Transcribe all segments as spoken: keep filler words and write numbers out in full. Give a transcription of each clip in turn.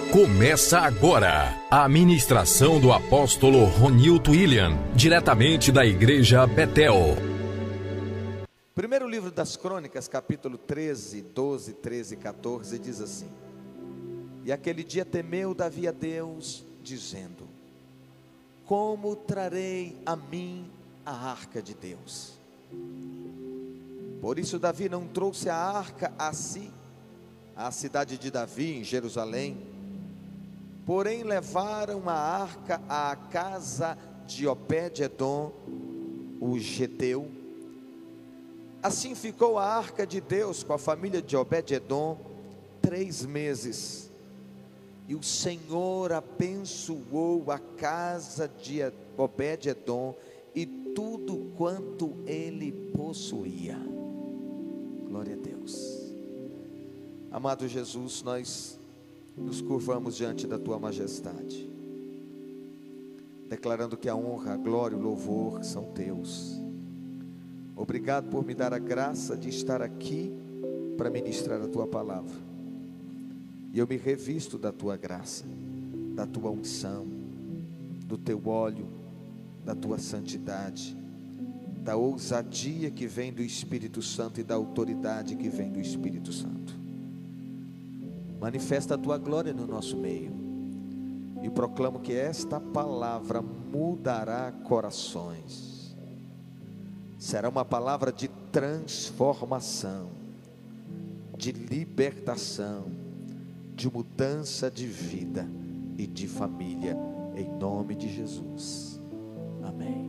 Começa agora a ministração do apóstolo Ronilton William, diretamente da igreja Betel. Primeiro livro das Crônicas, capítulo treze, doze, treze e quatorze, diz assim: E aquele dia temeu Davi a Deus, dizendo: Como trarei a mim a arca de Deus? Por isso Davi não trouxe a arca a si, à cidade de Davi, em Jerusalém. Porém levaram a arca à casa de Obed-edom, o geteu. Assim ficou a arca de Deus com a família de Obed-edom três meses. E o Senhor abençoou a casa de Obed-edom e tudo quanto ele possuía. Glória a Deus. Amado Jesus, nós nos curvamos diante da tua majestade, declarando que a honra, a glória e o louvor são teus. Obrigado por me dar a graça de estar aqui para ministrar a tua palavra. E eu me revisto da tua graça, da tua unção, do teu óleo, da tua santidade, da ousadia que vem do Espírito Santo e da autoridade que vem do Espírito Santo. Manifesta a tua glória no nosso meio. E proclamo que esta palavra mudará corações. Será uma palavra de transformação, de libertação, de mudança de vida e de família, em nome de Jesus. Amém.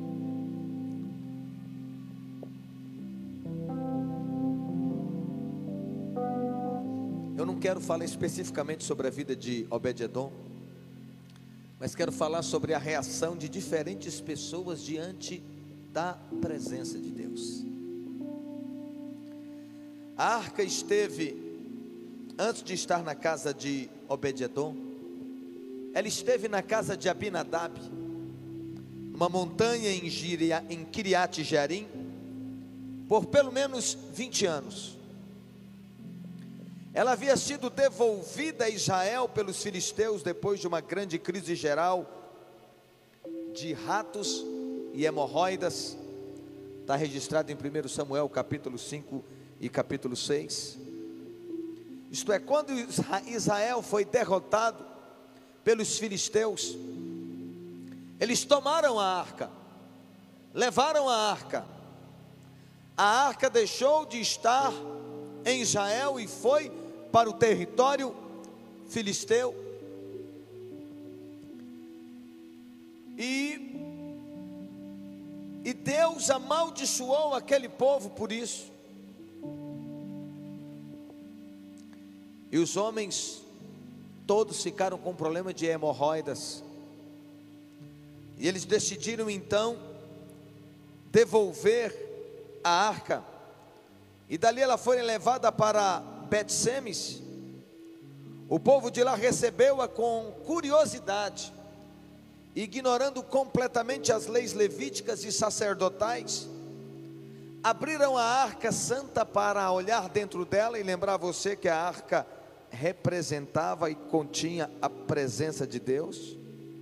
Eu não quero falar especificamente sobre a vida de Obed-edom, mas quero falar sobre a reação de diferentes pessoas diante da presença de Deus. A arca esteve, antes de estar na casa de Obed-edom, ela esteve na casa de Abinadab, numa montanha em, Giria, em Kiriat Jearim, por pelo menos vinte anos. Ela havia sido devolvida a Israel pelos filisteus depois de uma grande crise geral de ratos e hemorroidas. Está registrado em primeiro Samuel capítulo cinco e capítulo seis. Isto é, quando Israel foi derrotado pelos filisteus, eles tomaram a arca, levaram a arca. A arca deixou de estar em Israel e foi para o território filisteu. E, e Deus amaldiçoou aquele povo por isso. E os homens todos ficaram com problema de hemorroidas. E eles decidiram então devolver a arca. E dali ela foi levada para Bet-Semes. O povo de lá recebeu-a com curiosidade, ignorando completamente as leis levíticas e sacerdotais. Abriram a arca santa para olhar dentro dela e lembrar você que a arca representava e continha a presença de Deus.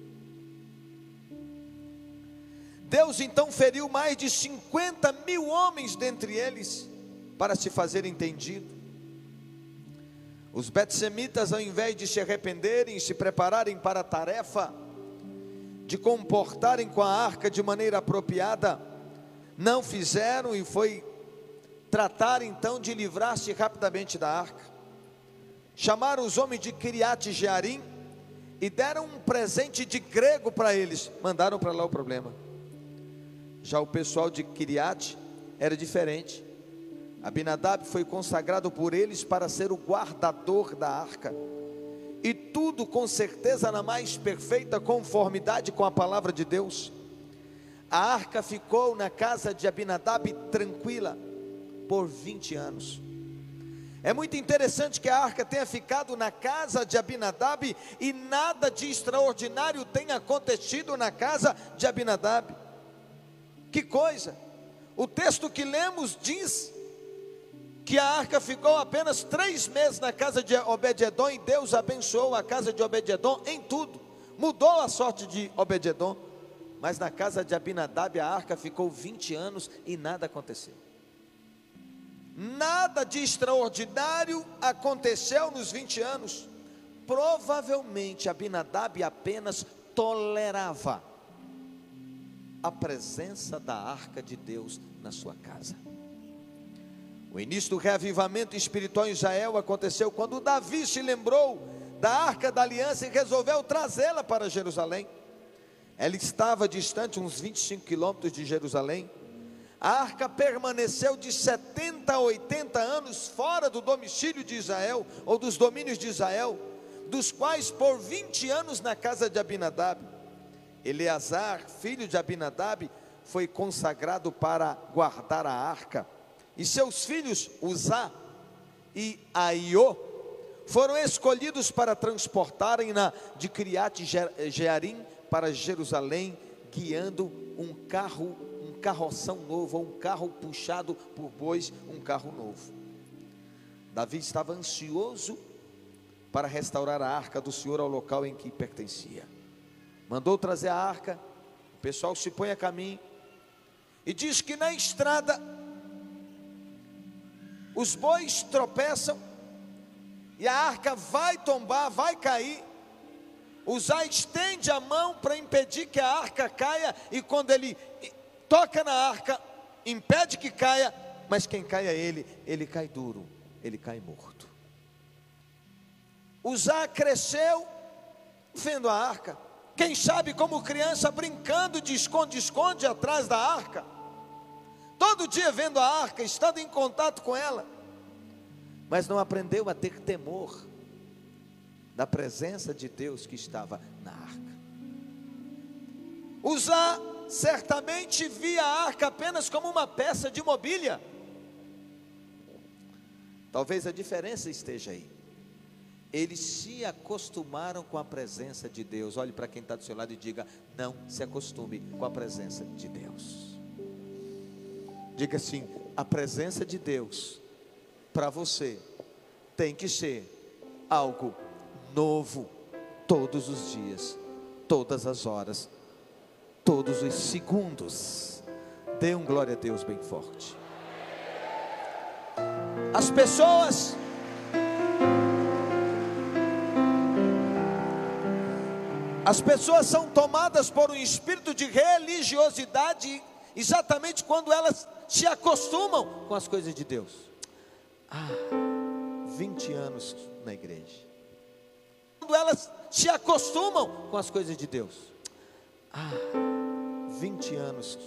Deus então feriu mais de cinquenta mil homens dentre eles, para se fazer entendido. Os betsemitas, ao invés de se arrependerem e se prepararem para a tarefa de comportarem com a arca de maneira apropriada, não fizeram e foi tratar então de livrar-se rapidamente da arca. Chamaram os homens de Kiriat Jearim e deram um presente de grego para eles, mandaram para lá o problema. Já o pessoal de Kiriat era diferente. Abinadab foi consagrado por eles para ser o guardador da arca, e tudo com certeza na mais perfeita conformidade com a palavra de Deus. A arca ficou na casa de Abinadab tranquila por vinte anos. É muito interessante que a arca tenha ficado na casa de Abinadab e nada de extraordinário tenha acontecido na casa de Abinadab. Que coisa! O texto que lemos diz que a arca ficou apenas três meses na casa de Obed-edom, e Deus abençoou a casa de Obed-edom em tudo, mudou a sorte de Obed-edom. Mas na casa de Abinadab a arca ficou vinte anos e nada aconteceu. Nada de extraordinário aconteceu nos vinte anos. Provavelmente Abinadab apenas tolerava a presença da arca de Deus na sua casa. O início do reavivamento espiritual em Israel aconteceu quando Davi se lembrou da arca da aliança e resolveu trazê-la para Jerusalém. Ela estava distante uns vinte e cinco quilômetros de Jerusalém. A arca permaneceu de setenta a oitenta anos fora do domicílio de Israel, ou dos domínios de Israel, dos quais por vinte anos na casa de Abinadab. Eleazar, filho de Abinadab, foi consagrado para guardar a arca, e seus filhos Uzá e Aiô foram escolhidos para transportarem-na de Criate Jearim para Jerusalém, guiando um carro, um carroção novo, ou um carro puxado por bois, um carro novo. Davi estava ansioso para restaurar a arca do Senhor ao local em que pertencia. Mandou trazer a arca, o pessoal se põe a caminho, e diz que na estrada os bois tropeçam, e a arca vai tombar, vai cair. Uzá estende a mão para impedir que a arca caia, e quando ele toca na arca, impede que caia, mas quem cai é ele, ele cai duro, ele cai morto. Uzá cresceu vendo a arca, quem sabe como criança brincando de esconde-esconde atrás da arca, todo dia vendo a arca, estando em contato com ela, mas não aprendeu a ter temor da presença de Deus que estava na arca. Uzá certamente via a arca apenas como uma peça de mobília. Talvez a diferença esteja aí. Eles se acostumaram com a presença de Deus. Olhe para quem está do seu lado e diga: não se acostume com a presença de Deus. Diga assim: a presença de Deus para você tem que ser algo novo, todos os dias, todas as horas, todos os segundos. Dê um glória a Deus bem forte. As pessoas As pessoas são tomadas por um espírito de religiosidade exatamente quando elas se acostumam com as coisas de Deus. Ah, vinte anos na igreja. Quando elas se acostumam com as coisas de Deus. Ah, vinte anos